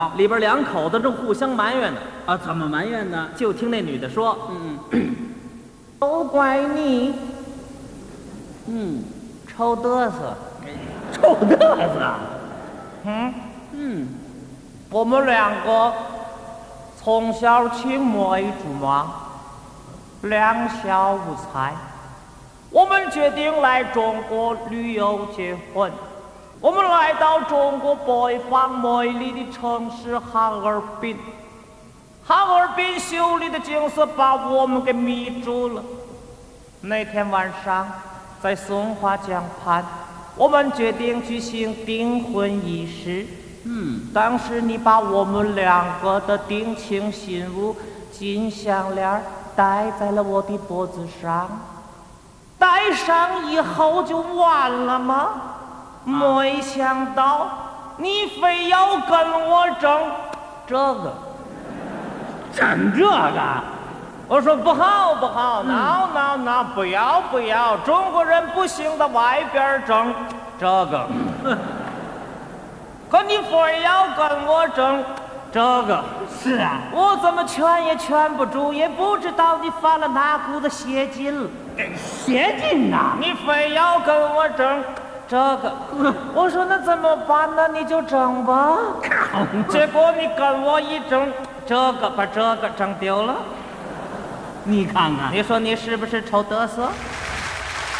里边两口子正互相埋怨呢。 啊，怎么埋怨呢？ 就听那女的说：“ 都怪你，臭嘚瑟， 臭嘚瑟。 我们两个从小青梅竹马，两小无猜。我们决定来中国旅游结婚。我们来到中国北方美丽的城市哈尔滨。哈尔滨秀丽的景色把我们给迷住了。那天晚上，在松花江畔，我们决定举行订婚仪式。当时你把我们两个的定情信物金项链戴在了我的脖子上，戴上以后就完了吗？没想到你非要跟我争这个。 整这个？ 我说不好不好，no，不要不要，中国人不行的，外边争这个。可你非要跟我争这个。 是啊， 我怎么劝也劝不住，也不知道你犯了哪股子邪劲了。 邪劲呐！ 你非要跟我争这个，我说那怎么办呢？你就争吧。结果你跟我一争，这个把这个争丢了。 你看看， 你说你是不是臭嘚瑟？